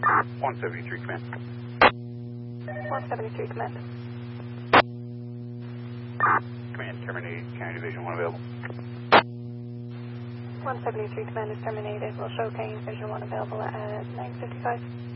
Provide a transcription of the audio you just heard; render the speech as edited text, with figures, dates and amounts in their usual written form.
173 command. 173 command. Command terminate, County Division 1 available. 173 command is terminated. We'll show Kane Vision 1 available at 9:55.